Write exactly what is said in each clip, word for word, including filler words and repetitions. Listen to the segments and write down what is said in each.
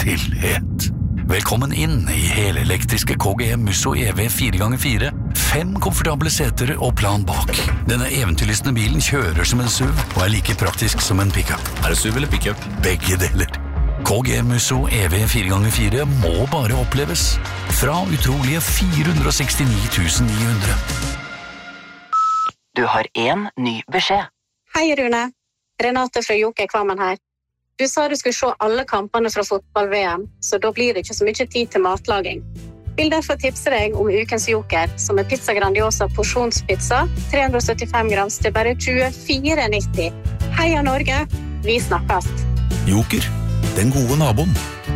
stillhet. Velkommen inn i helelektriske K G M Musso E V fire ganger fire. Fem komfortable seter og plan bak. Denne eventyrlystne bilen kjører som en S U V og er like praktisk som en pickup. Er det S U V eller pickup? Begge deler. K G M Musso E V fire ganger fire må bare oppleves. Fra utrolige fire hundre sekstini tusen ni hundre. Du har en ny beskjed. Hei Rune, Renate fra Joker Kvammen her. Du sa du skulle se alle kampene fra fotball-V M, så da blir det ikke så mye tid til matlaging. Vil derfor tipse deg om ukens Joker, som er Pizza Grandiosa porsjonspizza, tre hundre syttifem grams til bare tjuefire nitti. Heia Norge, vi snakkes! Joker, den gode naboen.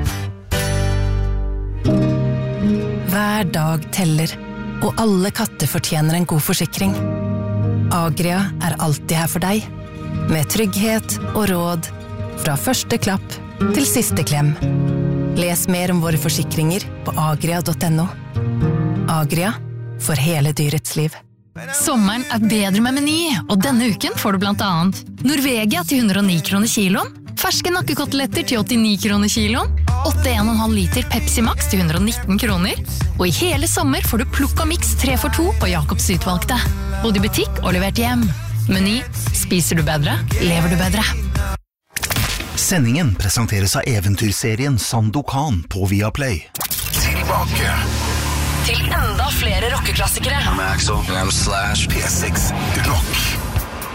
Hver dag teller, og alle katter fortjener en god forsikring. Agria er alltid her for deg, med trygghet og råd, fra første klapp til siste klem. Les mer om våre forsikringer på agria punktum no. Agria, for hele dyrets liv. Sommeren er bedre med Meny, og denne uken får du blant annet Norvegia til hundre og ni kroner kiloen, ferske nakkekoteletter til åttini kroner kiloen, åtte komma en halv liter Pepsi Max til hundre og nitten kroner, og i hele sommer får du Plukka Mix tre for to på Jacobs utvalgte. Både i butikk og levert hjem. Meny, spiser du bedre, lever du bedre. Sendingen presenteres av eventyrserien Sandokan på Viaplay. Tilbake. Til enda flere rockeklassikere. I'm Axel. And I'm Slash. P seks. Rock.